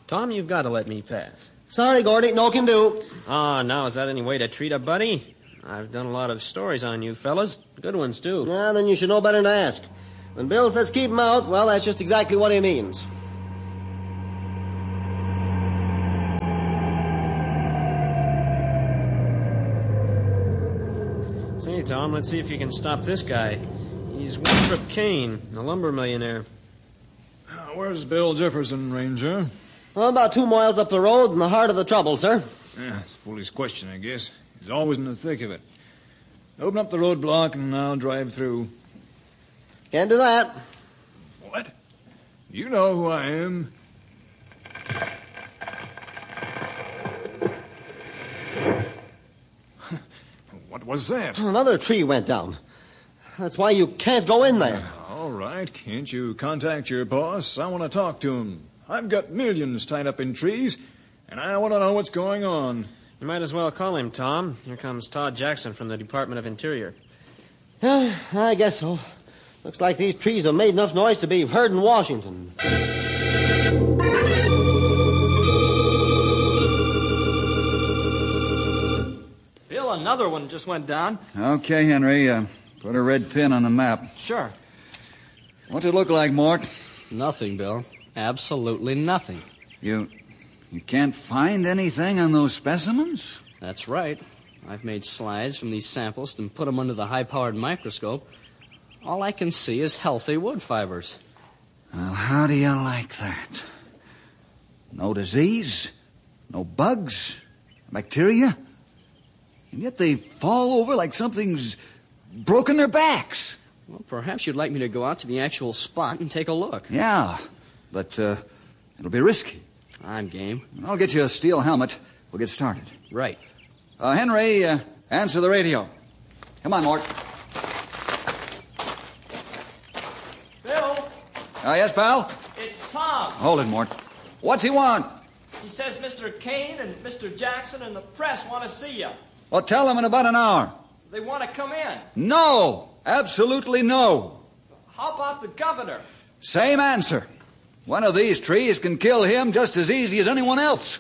Tom, you've got to let me pass. Sorry, Gordy, no can do. Ah, now is that any way to treat a buddy? I've done a lot of stories on you fellas. Good ones, too. Yeah, then you should know better than to ask. When Bill says keep him out, well, that's just exactly what he means. Say, Tom, let's see if you can stop this guy. He's Winthrop Kane, a lumber millionaire. Where's Bill Jefferson, Ranger? Well, about 2 miles up the road in the heart of the trouble, sir. Yeah, it's a foolish question, I guess. He's always in the thick of it. Open up the roadblock and I'll drive through. Can't do that. What? You know who I am. What was that? Another tree went down. That's why you can't go in there. All right. Can't you contact your boss? I want to talk to him. I've got millions tied up in trees, and I want to know what's going on. You might as well call him, Tom. Here comes Todd Jackson from the Department of Interior. I guess so. Looks like these trees have made enough noise to be heard in Washington. Bill, another one just went down. Okay, Henry. Put a red pin on the map. Sure. What's it look like, Mort? Nothing, Bill. Absolutely nothing. You can't find anything on those specimens? That's right. I've made slides from these samples and put them under the high-powered microscope. All I can see is healthy wood fibers. Well, how do you like that? No disease, no bugs, bacteria, and yet they fall over like something's broken their backs. Well, perhaps you'd like me to go out to the actual spot and take a look. Yeah, but it'll be risky. I'm game. I'll get you a steel helmet. We'll get started. Right. Henry, answer the radio. Come on, Mort. Bill, Yes, pal? it's Tom. Hold it, Mort. What's he want? He says Mr. Kane and Mr. Jackson and the press want to see you. Well, tell him in about an hour. They want to come in. No! Absolutely no. How about the governor? Same answer. One of these trees can kill him just as easy as anyone else.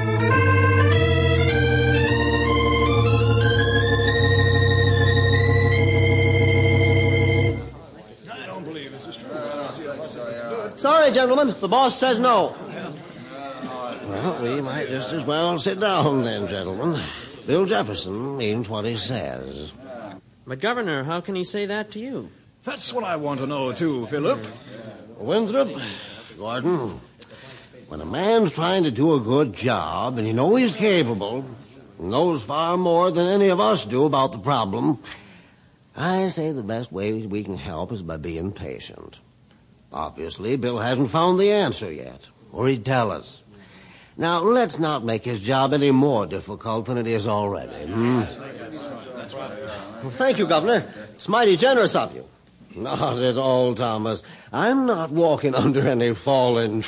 Sorry, gentlemen. The boss says no. Well, we might just as well sit down then, gentlemen. Bill Jefferson means what he says. But, Governor, how can he say that to you? That's what I want to know, too, Philip. Winthrop, Gordon, when a man's trying to do a good job and you know he's capable, knows far more than any of us do about the problem, I say the best way we can help is by being patient. Obviously, Bill hasn't found the answer yet, or he'd tell us. Now, let's not make his job any more difficult than it is already. Well, thank you, Governor. It's mighty generous of you. Not at all, Thomas. I'm not walking under any fallen